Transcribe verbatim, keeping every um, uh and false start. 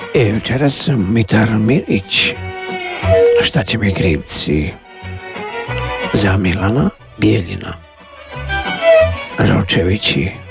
E večeras Mitar Mirić. Šta će mi krivci? Za Milana Bijeljina. Ročevići.